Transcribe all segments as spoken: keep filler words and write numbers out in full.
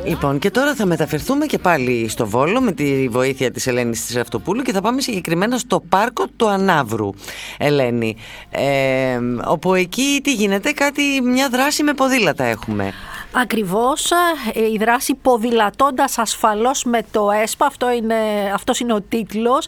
Λοιπόν, και τώρα θα μεταφερθούμε και πάλι στο Βόλο με τη βοήθεια της Ελένης της Αυτοπούλου και θα πάμε συγκεκριμένα στο πάρκο του Ανάβρου, Ελένη. Ε, όπου εκεί τι γίνεται, κάτι, μια δράση με ποδήλατα έχουμε. Ακριβώς, η δράση ποδηλατώντας ασφαλώς με το ΕΣΠΑ, αυτό είναι, αυτός είναι ο τίτλος,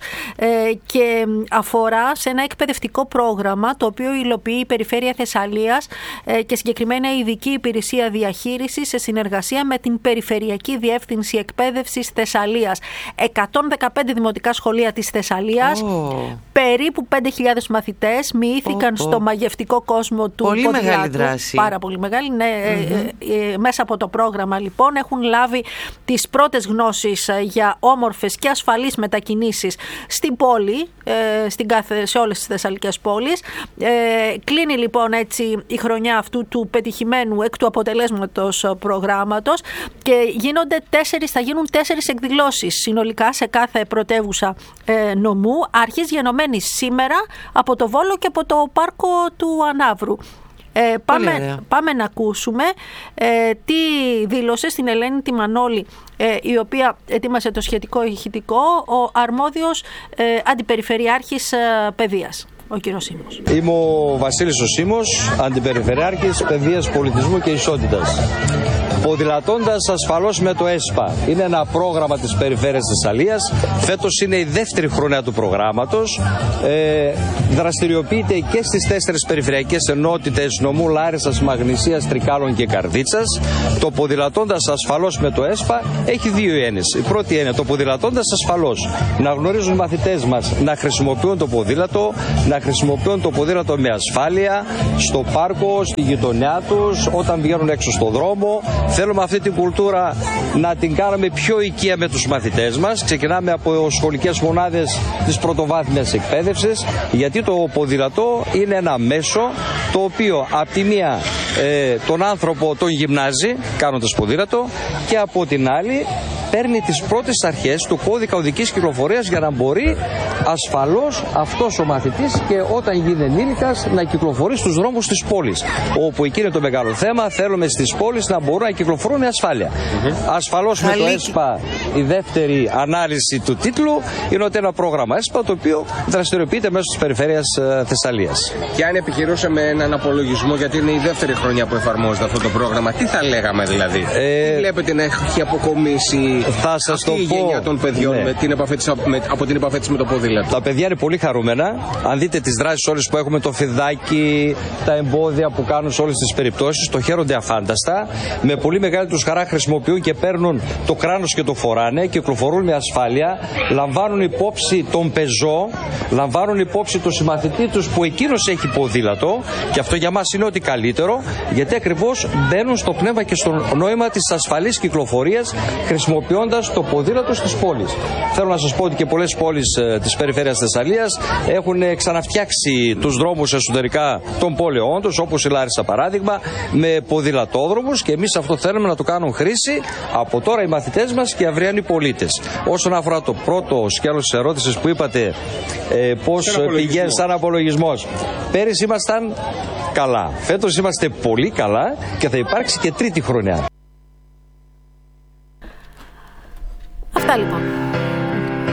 και αφορά σε ένα εκπαιδευτικό πρόγραμμα το οποίο υλοποιεί η Περιφέρεια Θεσσαλίας και συγκεκριμένα η Ειδική Υπηρεσία Διαχείρισης σε συνεργασία με την Περιφερειακή Διεύθυνση Εκπαίδευσης Θεσσαλίας. εκατόν δεκαπέντε δημοτικά σχολεία της Θεσσαλίας, oh. περίπου πέντε χιλιάδες μαθητές μοιήθηκαν oh, oh. στο μαγευτικό κόσμο του πολύ ποδηλάτου. Μεγάλη δράση. Πάρα πολύ μεγάλη, ναι. Mm-hmm. Μέσα από το πρόγραμμα λοιπόν έχουν λάβει τις πρώτες γνώσεις για όμορφες και ασφαλείς μετακινήσεις στην πόλη, στην κάθε, σε όλες τις θεσσαλικές πόλεις. Κλείνει λοιπόν έτσι η χρονιά αυτού του πετυχημένου εκ του αποτελέσματος προγράμματος και γίνονται τέσσερις, θα γίνουν τέσσερις εκδηλώσεις συνολικά σε κάθε πρωτεύουσα νομού, αρχής γενομένης σήμερα από το Βόλο και από το πάρκο του Ανάβρου. Ε, πάμε, πάμε να ακούσουμε ε, τι δήλωσε στην Ελένη τη Μανώλη, ε, η οποία ετοίμασε το σχετικό ηχητικό, ο αρμόδιος ε, αντιπεριφερειάρχης ε, παιδείας, ο κύριος Σίμος. Είμαι ο Βασίλης ο Σίμος, αντιπεριφερειάρχης παιδείας, πολιτισμού και ισότητας. Ποδηλατώντας ασφαλώς με το ΕΣΠΑ. Είναι ένα πρόγραμμα της Περιφέρειας Θεσσαλίας. Φέτος είναι η δεύτερη χρονιά του προγράμματος. Ε, δραστηριοποιείται και στις τέσσερις περιφερειακές ενότητες νομού Λάρισσας, Μαγνησίας, Τρικάλων και Καρδίτσας. Το ποδηλατώντας ασφαλώς με το ΕΣΠΑ έχει δύο έννοιες. Η πρώτη έννοια, το ποδηλατώντας ασφαλώς. Να γνωρίζουν οι μαθητές μας να χρησιμοποιούν το ποδήλατο, να χρησιμοποιούν το ποδήλατο με ασφάλεια, στο πάρκο, στη γειτονιά τους, όταν βγαίνουν έξω στο δρόμο. Θέλουμε αυτή την κουλτούρα να την κάνουμε πιο οικία με τους μαθητές μας. Ξεκινάμε από σχολικές μονάδες της πρωτοβάθμιας εκπαίδευσης, γιατί το ποδηλατό είναι ένα μέσο το οποίο από τη μία ε, τον άνθρωπο τον γυμνάζει κάνοντας ποδήλατο και από την άλλη παίρνει τις πρώτες αρχές του κώδικα οδικής κυκλοφορίας για να μπορεί ασφαλώς αυτός ο μαθητής και όταν γίνει ενήλικας να κυκλοφορεί στους δρόμους της πόλης. Όπου εκεί είναι το μεγάλο θέμα, θέλουμε στις πόλεις να μπορούν να κυκλοφορούν με ασφάλεια. Mm-hmm. Ασφαλώς με το ΕΣΠΑ, η δεύτερη ανάλυση του τίτλου είναι ότι ένα πρόγραμμα ΕΣΠΑ το οποίο δραστηριοποιείται μέσω της Περιφέρειας ε, Θεσσαλίας. Και αν επιχειρούσαμε έναν απολογισμό, γιατί είναι η δεύτερη χρονιά που εφαρμόζεται αυτό το πρόγραμμα, τι θα λέγαμε δηλαδή, ε... τι βλέπετε να έχει αποκομίσει θα σας αυτή το η πω. γενιά των παιδιών ναι. με την επαφή της, με, από την επαφή της με το ποδήλατο? Τα παιδιά είναι πολύ χαρούμενα. Αν δείτε τις δράσεις όλες που έχουμε, το φιδάκι, τα εμπόδια που κάνουν σε όλες τις περιπτώσεις, το χαίρονται αφάνταστα. Με πολύ μεγάλη τους χαρά χρησιμοποιούν και παίρνουν το κράνος και το φοράνε, κυκλοφορούν με ασφάλεια, λαμβάνουν υπόψη τον πεζό, λαμβάνουν υπόψη τον συμμαθητή τους που εκείνος έχει ποδήλατο, και αυτό για μας είναι ότι καλύτερο, γιατί ακριβώς μπαίνουν στο πνεύμα και στο νόημα της ασφαλής κυκλοφορίας, χρησιμοποιώντας το ποδήλατο στις πόλεις. Θέλω να σας πω ότι και πολλές πόλεις ε, της Περιφέρειας Θεσσαλίας έχουν ξαναφτιάξει τους δρόμους εσωτερικά των πόλεων τους, όπως η Λάρισα παράδειγμα, με ποδηλατόδρομους, και εμείς αυτό θέλουμε να το κάνουν χρήση από τώρα οι μαθητές μας και οι αυριανοί πολίτες. Όσον αφορά το πρώτο σκέλος της ερώτησης που είπατε, ε, πώς πηγαίνει σαν απολογισμός. Πέρυσι ήμασταν καλά. Φέτος είμαστε πολύ καλά και θα υπάρξει και τρίτη χρονιά.